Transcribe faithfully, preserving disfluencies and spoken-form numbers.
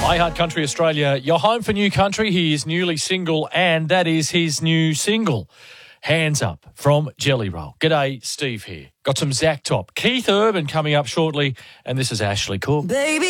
iHeart Country Australia, you're home for New Country. He is newly single, and that is his new single, Hands Up, from Jelly Roll. G'day, Steve here. Got some Zach Top. Keith Urban coming up shortly, and this is Ashley Cook. Baby.